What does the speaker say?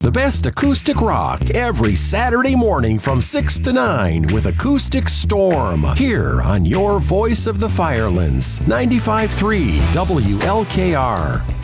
The best acoustic rock every Saturday morning from 6 to 9 with Acoustic Storm here on your voice of the Firelands, 95.3 WLKR.